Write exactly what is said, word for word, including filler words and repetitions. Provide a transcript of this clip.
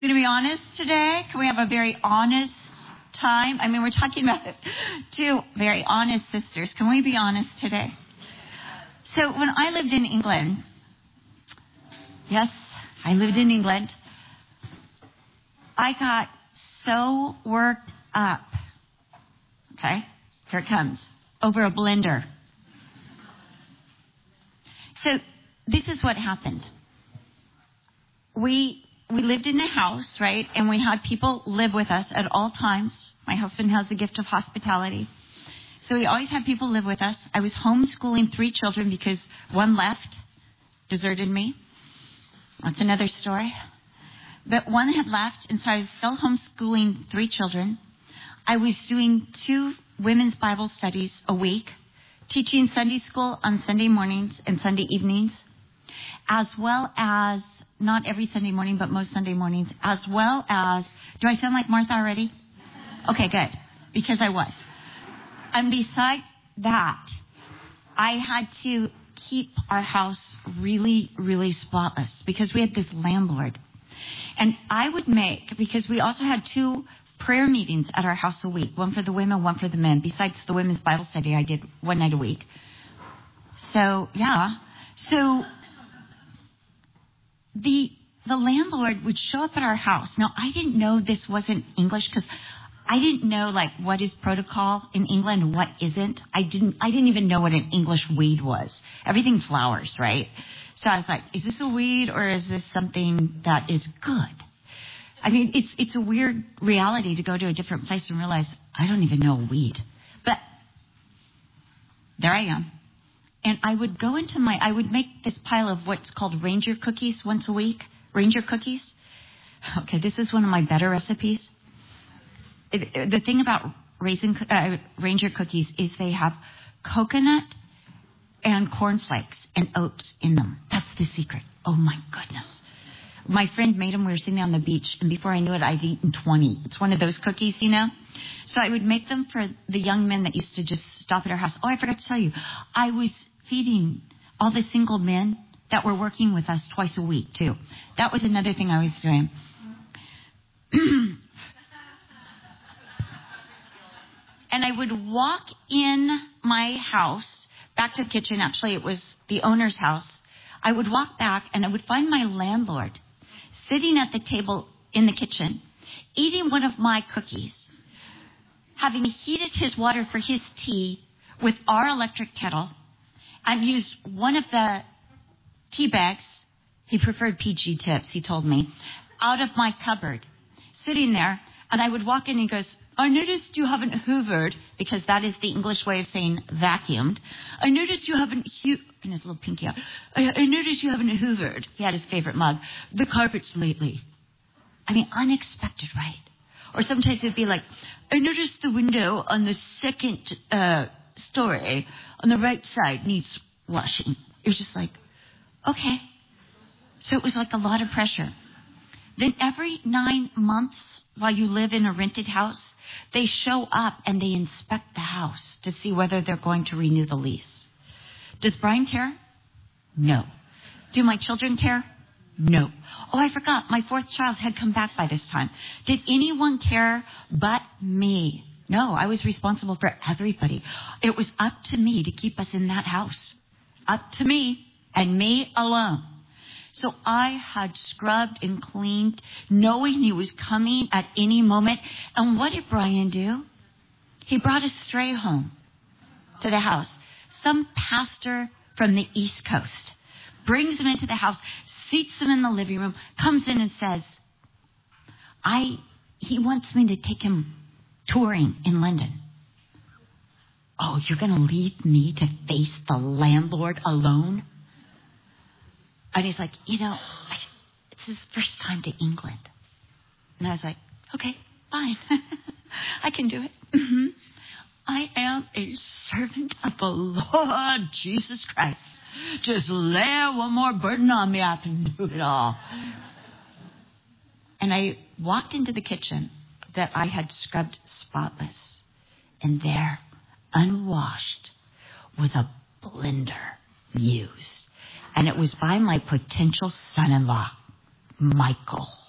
Going to be honest today? Can we have a very honest time? I mean, we're talking about two very honest sisters. Can we be honest today? So when I lived in England, yes, I lived in England, I got so worked up. Okay, here it comes. Over a blender. So this is what happened. We we lived in a house, right? And we had people live with us at all times. My husband has the gift of hospitality. So we always had people live with us. I was homeschooling three children because one left, deserted me. That's another story. But one had left, and so I was still homeschooling three children. I was doing two women's Bible studies a week, teaching Sunday school on Sunday mornings and Sunday evenings, as well as, not every Sunday morning, but most Sunday mornings, as well as, do I sound like Martha already? Okay, good, because I was. And besides that, I had to keep our house really, really spotless because we had this landlord. And I would make, because we also had two prayer meetings at our house a week, one for the women, one for the men. Besides the women's Bible study, I did one night a week. So, yeah. So, the the landlord would show up at our house. Now, I didn't know this wasn't English because I didn't know, like, what is protocol in England and what isn't. I didn't I didn't even know what an English weed was. Everything flowers, right? So I was like, is this a weed or is this something that is good? I mean, it's it's a weird reality to go to a different place and realize I don't even know a weed. But there I am. And I would go into my, I would make this pile of what's called Ranger cookies once a week. Ranger cookies. Okay, this is one of my better recipes. It, the thing about raisin, uh, Ranger cookies is they have coconut and cornflakes and oats in them. That's the secret. Oh, my goodness. My friend made them. We were sitting on the beach, and before I knew it, I'd eaten twenty. It's one of those cookies, you know. So I would make them for the young men that used to just stop at our house. Oh, I forgot to tell you. I was feeding all the single men that were working with us twice a week, too. That was another thing I was doing. And I would walk in my house, back to the kitchen. Actually, it was the owner's house. I would walk back, and I would find my landlord sitting at the table in the kitchen, eating one of my cookies, having heated his water for his tea with our electric kettle, and used one of the tea bags, he preferred P G Tips, he told me, out of my cupboard, sitting there, and I would walk in and he goes, I noticed you haven't hoovered, because that is the English way of saying vacuumed. I noticed you haven't, hu- and his little pinky out, I, I noticed you haven't hoovered, he had his favorite mug, the carpets lately. I mean, unexpected, right? Or sometimes it'd be like, I noticed the window on the second uh, story on the right side needs washing. It was just like, okay. So it was like a lot of pressure. Then every nine months while you live in a rented house, they show up and they inspect the house to see whether they're going to renew the lease. Does Brian care? No. Do my children care? No. Oh, I forgot. My fourth child had come back by this time. Did anyone care but me? No, I was responsible for everybody. It was up to me to keep us in that house. Up to me and me alone. So I had scrubbed and cleaned, knowing he was coming at any moment. And what did Brian do? He brought a stray home to the house. Some pastor from the East Coast brings him into the house, seats him in the living room, comes in and says, I, he wants me to take him touring in London. Oh, you're going to leave me to face the landlord alone? And he's like, you know, I, it's his first time to England. And I was like, okay, fine. I can do it. Mm-hmm. I am a servant of the Lord Jesus Christ. Just lay one more burden on me, I can do it all. And I walked into the kitchen that I had scrubbed spotless. And there, unwashed, was a blender used. And it was by my potential son-in-law, Michael.